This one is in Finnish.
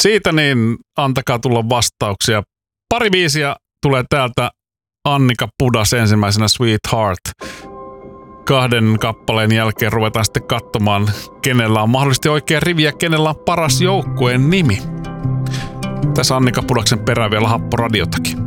siitä niin antakaa tulla vastauksia. Pari biisiä tulee täältä. Annika Pudas ensimmäisenä Sweetheart. 2 kappaleen jälkeen ruvetaan sitten katsomaan, kenellä on mahdollisesti oikea rivi ja kenellä on paras joukkueen nimi. Tässä Annika Pudaksen perään vielä Happo-radiotakin.